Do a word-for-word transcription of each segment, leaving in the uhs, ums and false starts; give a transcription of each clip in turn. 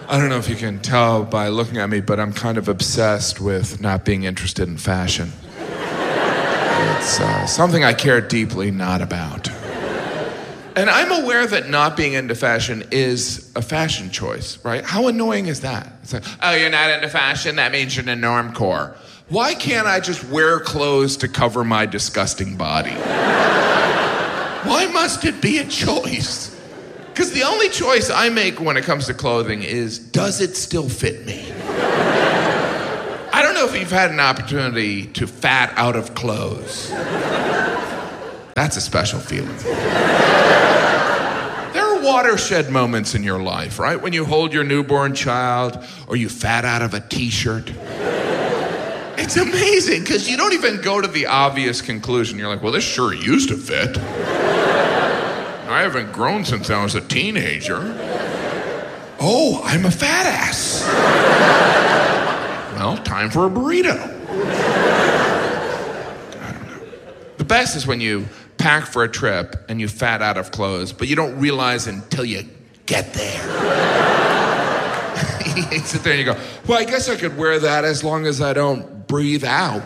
I don't know if you can tell by looking at me, but I'm kind of obsessed with not being interested in fashion. It's uh, something I care deeply not about. And I'm aware that not being into fashion is a fashion choice, right? How annoying is that? It's like, oh, you're not into fashion? That means you're in the normcore. Why can't I just wear clothes to cover my disgusting body? Why must it be a choice? Because the only choice I make when it comes to clothing is, does it still fit me? I don't know if you've had an opportunity to fat out of clothes. That's a special feeling. There are watershed moments in your life, right? When you hold your newborn child or you fat out of a t-shirt. It's amazing because you don't even go to the obvious conclusion. You're like, well, this sure used to fit. I haven't grown since I was a teenager. Oh, I'm a fat ass. Well, time for a burrito. I don't know. The best is when you pack for a trip and you fat out of clothes, but you don't realize until you get there. You sit there and you go, well, I guess I could wear that as long as I don't breathe out.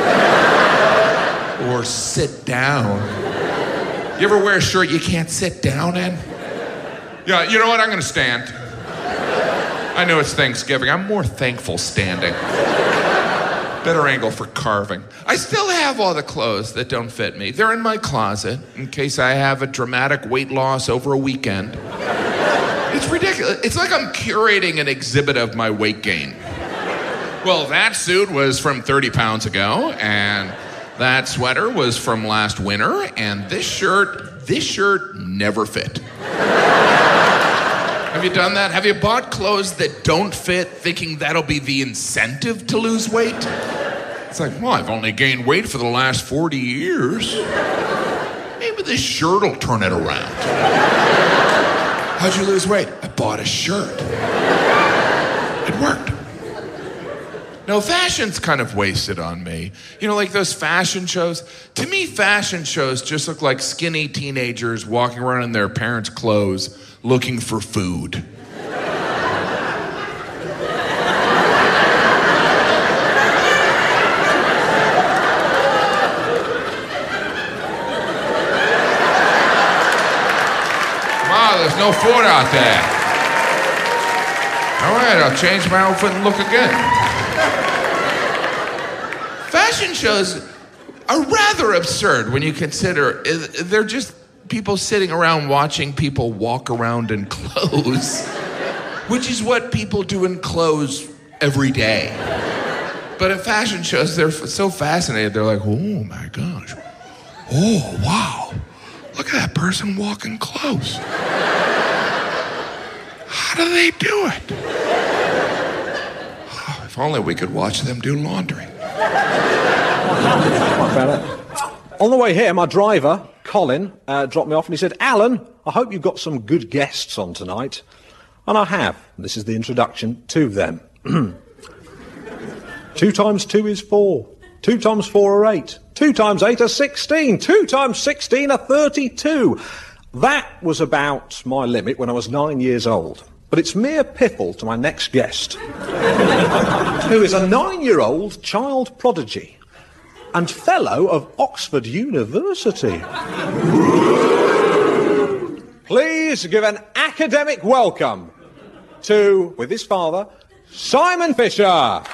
Or sit down. You ever wear a shirt you can't sit down in? Yeah, you know what? I'm gonna stand. I know it's Thanksgiving. I'm more thankful standing. Better angle for carving. I still have all the clothes that don't fit me. They're in my closet in case I have a dramatic weight loss over a weekend. It's ridiculous. It's like I'm curating an exhibit of my weight gain. Well, that suit was from thirty pounds ago, and that sweater was from last winter, and this shirt, this shirt never fit. Have you done that? Have you bought clothes that don't fit, thinking that'll be the incentive to lose weight? It's like, well, I've only gained weight for the last forty years. Maybe this shirt will turn it around. How'd you lose weight? I bought a shirt. It worked. No, fashion's kind of wasted on me. You know, like those fashion shows. To me, fashion shows just look like skinny teenagers walking around in their parents' clothes looking for food. Wow, there's no food out there. All right, I'll change my outfit and look again. Fashion shows are rather absurd when you consider they're just people sitting around watching people walk around in clothes, which is what people do in clothes every day. But at fashion shows, they're so fascinated. They're like, oh my gosh. Oh, wow. Look at that person walking clothes. How do they do it? Oh, if only we could watch them do laundry. On the way here, my driver, Colin, uh, dropped me off and he said, Alan, I hope you've got some good guests on tonight. And I have. This is the introduction to them. Two times two is four. Two times four are eight. Two times eight are sixteen. Two times sixteen are thirty-two. That was about my limit when I was nine years old. But it's mere piffle to my next guest, who is a nine-year-old child prodigy and fellow of Oxford University. Please give an academic welcome to, with his father, Simon Fisher.